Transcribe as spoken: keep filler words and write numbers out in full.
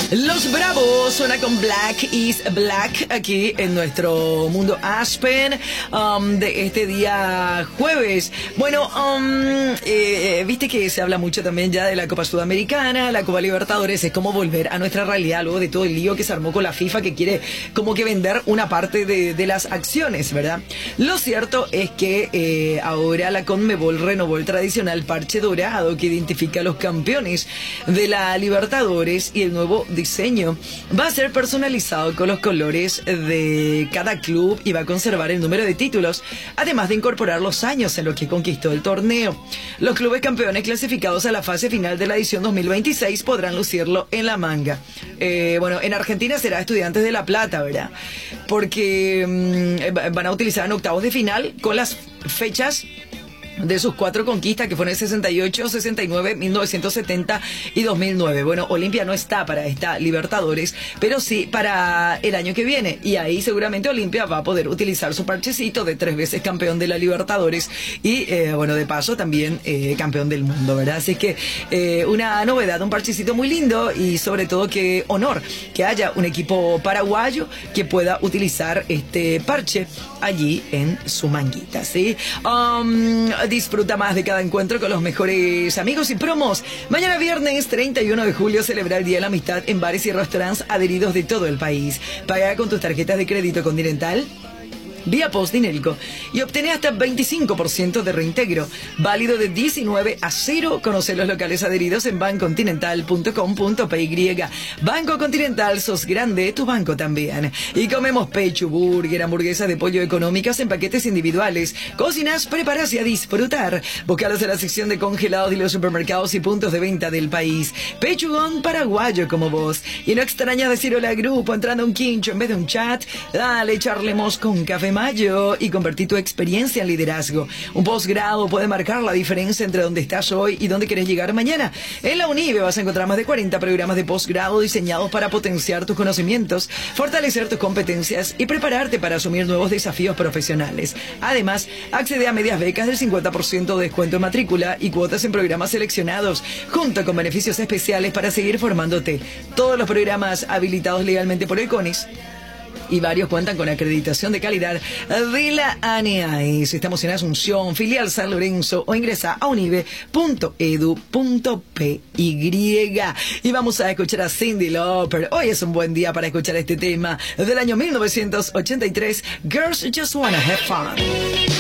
Los Bravos suena con Black is Black aquí en nuestro mundo Aspen um, de este día jueves. Bueno, um, eh, viste que se habla mucho también ya de la Copa Sudamericana, la Copa Libertadores. Es como volver a nuestra realidad luego de todo el lío que se armó con la FIFA, que quiere como que vender una parte de, de las acciones, ¿verdad? Lo cierto es que eh, ahora la Conmebol renovó el tradicional parche dorado que identifica a los campeones de la Libertadores, y el nuevo diseño va a ser personalizado con los colores de cada club y va a conservar el número de títulos, además de incorporar los años en los que conquistó el torneo. Los clubes campeones clasificados a la fase final de la edición dos mil veintiséis podrán lucirlo en la manga. Eh, bueno, en Argentina será Estudiantes de La Plata, ¿verdad? Porque mmm, van a utilizar en octavos de final con las fechas de sus cuatro conquistas, que fueron el sesenta y ocho, sesenta y nueve, mil novecientos setenta y dos mil nueve. Bueno, Olimpia no está para esta Libertadores, pero sí para el año que viene, y ahí seguramente Olimpia va a poder utilizar su parchecito de tres veces campeón de la Libertadores y, eh, bueno, de paso también eh, campeón del mundo, ¿verdad? Así que eh, una novedad, un parchecito muy lindo, y sobre todo que honor que haya un equipo paraguayo que pueda utilizar este parche allí en su manguita, ¿sí? Um, Disfruta más de cada encuentro con los mejores amigos y promos. Mañana viernes treinta y uno de julio celebra el Día de la Amistad en bares y restaurantes adheridos de todo el país. Paga con tus tarjetas de crédito Continental vía Post Dinelco y obtener hasta veinticinco por ciento de reintegro. Válido de diecinueve a cero. Conoce los locales adheridos en bancontinental punto com punto p y. Banco Continental, sos grande, tu banco también. Y comemos pecho, burger, hamburguesas de pollo económicas en paquetes individuales. Cocinas, preparas y a disfrutar. Búscalos en la sección de congelados de los supermercados y puntos de venta del país. Pechugón paraguayo como vos. Y no extrañas decir hola al grupo entrando a un quincho en vez de un chat. Dale, charlemos con café Mayo y convertir tu experiencia en liderazgo. Un posgrado puede marcar la diferencia entre dónde estás hoy y dónde quieres llegar mañana. En la UNIBE vas a encontrar más de cuarenta programas de posgrado diseñados para potenciar tus conocimientos, fortalecer tus competencias y prepararte para asumir nuevos desafíos profesionales. Además, accede a medias becas del cincuenta por ciento de descuento en matrícula y cuotas en programas seleccionados, junto con beneficios especiales para seguir formándote. Todos los programas habilitados legalmente por el CONIS y varios cuentan con acreditación de calidad de la A N A E S. Estamos en Asunción, filial San Lorenzo, o ingresa a unive punto edu punto p y. Y vamos a escuchar a Cyndi Lauper. Hoy es un buen día para escuchar este tema del año mil novecientos ochenta y tres, Girls Just Wanna Have Fun.